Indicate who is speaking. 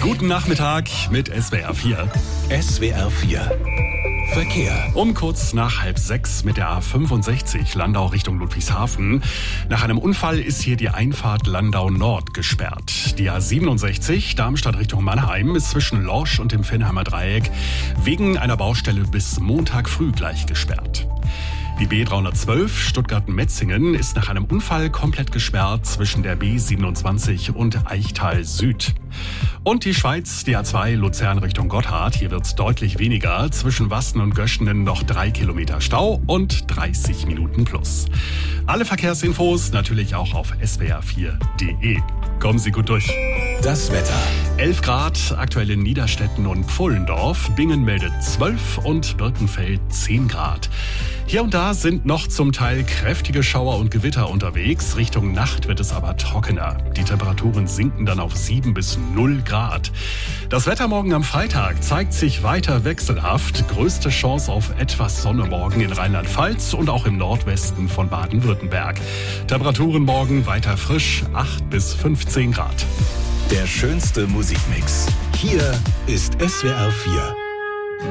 Speaker 1: Guten Nachmittag mit SWR 4.
Speaker 2: SWR 4 Verkehr.
Speaker 1: Um kurz nach 5:30 mit der A65 Landau Richtung Ludwigshafen. Nach einem Unfall ist hier die Einfahrt Landau Nord gesperrt. Die A67 Darmstadt Richtung Mannheim ist zwischen Lorsch und dem Vinnheimer Dreieck wegen einer Baustelle bis Montag früh gleich gesperrt. Die B312 Stuttgart-Metzingen ist nach einem Unfall komplett gesperrt zwischen der B27 und Eichtal Süd. Und die Schweiz, die A2 Luzern Richtung Gotthard. Hier wird es deutlich weniger. Zwischen Wasten und Göschenen noch 3 Kilometer Stau und 30 Minuten plus. Alle Verkehrsinfos natürlich auch auf swr4.de. Kommen Sie gut durch.
Speaker 2: Das Wetter.
Speaker 1: 11 Grad, aktuell in Niederstetten und Pfullendorf. Bingen meldet 12 und Birkenfeld 10 Grad. Hier und da sind noch zum Teil kräftige Schauer und Gewitter unterwegs. Richtung Nacht wird es aber trockener. Die Temperaturen sinken dann auf 7 bis 0 Grad. Das Wetter morgen am Freitag zeigt sich weiter wechselhaft. Größte Chance auf etwas Sonne morgen in Rheinland-Pfalz und auch im Nordwesten von Baden-Württemberg. Temperaturen morgen weiter frisch, 8 bis 15 Grad.
Speaker 2: Der schönste Musikmix. Hier ist SWR 4.